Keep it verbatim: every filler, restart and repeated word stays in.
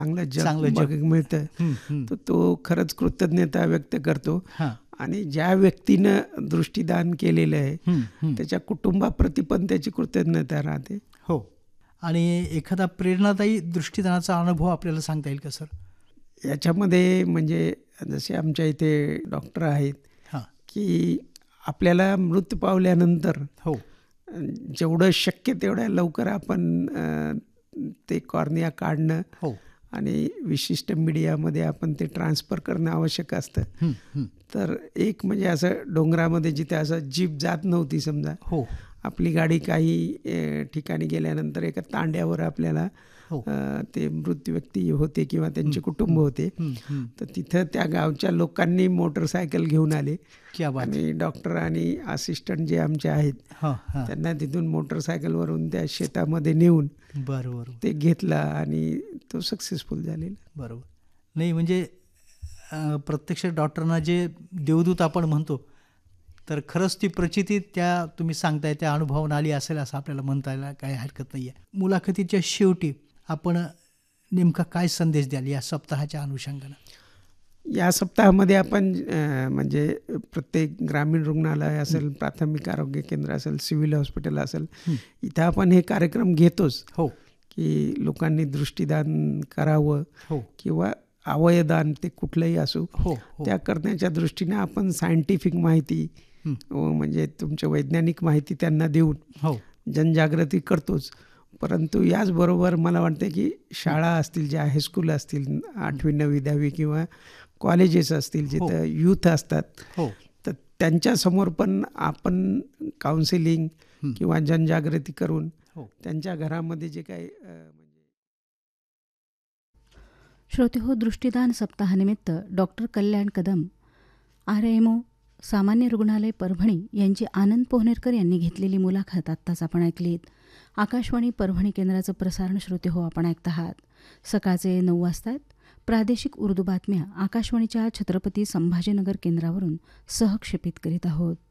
चांगलं जग चांगलं जग. बघायला मिळतं. हं, हं. तर तो खरंच कृतज्ञता व्यक्त करतो. हां. आणि ज्या व्यक्तीनं दृष्टीदान केलेलं आहे हं, हं. त्याच्या कुटुंबाप्रती पण त्याची कृतज्ञता राहते. हो. आणि एखादा प्रेरणादायी दृष्टीदानाचा अनुभव आपल्याला सांगता येईल का सर? याच्यामध्ये म्हणजे जसे आमच्या इथे डॉक्टर आहेत हां. की आपल्याला मृत्यू पावल्यानंतर हो. जेवढं शक्य तेवढ्या लवकर आपण अ, ते कॉर्निया काढणं हो. आणि विशिष्ट मीडियामध्ये आपण ते ट्रान्सफर करणं आवश्यक असतं. हं, हं. तर एक म्हणजे असं डोंगरामध्ये जिथे असं जीप जात नव्हती समजा, हो. आपली गाडी काही अ, ठिकाणी गेल्यानंतर एका तांड्यावर आपल्याला हो. अ, ते मृत व्यक्ती होते किंवा त्यांचे हं, कुटुंब होते. हं, हं. तर तिथं त्या गावच्या लोकांनी मोटरसायकल घेऊन आले क्या बात आहे. आणि डॉक्टर आणि असिस्टंट जे आमचे आहेत हां, हां. त्यांना तिथून मोटरसायकलवरून त्या शेतामध्ये नेऊन बरं, बरं. ते घेतला आणि तो सक्सेसफुल झालेला. बरोबर. नाही म्हणजे अ, प्रत्यक्ष डॉक्टरांना जे देवदूत आपण म्हणतो, तर खरंच ती प्रचिती त्या तुम्ही सांगताय त्या अनुभवावरून आली असेल असं आपल्याला म्हणतायला काही हरकत नाही आहे. मुलाखतीच्या शेवटी आपण नेमका काय संदेश द्याल या सप्ताहाच्या अनुषंगानं? या सप्ताहामध्ये आपण अ, म्हणजे प्रत्येक ग्रामीण रुग्णालय असेल, प्राथमिक आरोग्य केंद्र असेल, सिव्हिल हॉस्पिटल असेल, हं. इथं आपण हे कार्यक्रम घेतोच हो. की लोकांनी दृष्टीदान करावं हो. किंवा अवयदान ते कुठलंही असो, हो. हो. त्या करण्याच्या दृष्टीने आपण सायंटिफिक माहिती हं. व म्हणजे तुमच्या वैज्ञानिक माहिती त्यांना देऊन हो. जनजागृती करतोच. परंतु याचबरोबर मला वाटतं की शाळा असतील, ज्या हायस्कूल असतील, आठवी नववी दहावी किंवा कॉलेजेस असतील जिथं यूथ असतात, हो. तर त्यांच्यासमोर पण आपण काउन्सिलिंग हं. किंवा जनजागृती करून हो. त्यांच्या घरामध्ये जे काही अ, म्हणजे श्रोतेहो, दृष्टीदान सप्ताहानिमित्त डॉक्टर कल्याण कदम, आर एम ओ, सामान्य रुग्णालय परभणी यांची आनंद पोहनेरकर यांनी घेतलेली मुलाखत आत्ताच आपण ऐकलीत. आकाशवाणी परभणी केंद्राचं प्रसारण श्रोतेहो आपण ऐकत आहात. सकाळचे नऊ वाजतात. प्रादेशिक उर्दू बातम्या आकाशवाणीच्या छत्रपती संभाजीनगर केंद्रावरून सहक्षेपित करीत आहोत.